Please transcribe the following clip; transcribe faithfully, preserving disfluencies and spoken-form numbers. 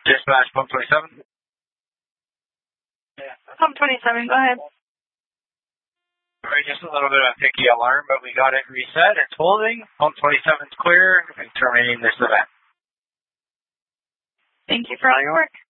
Dispatch, pump twenty-seven. Pump twenty-seven, go ahead. Alright, just a little bit of a picky alarm, but we got it reset. It's holding. Pump twenty-seven's clear and terminating this event. Thank you for all your work.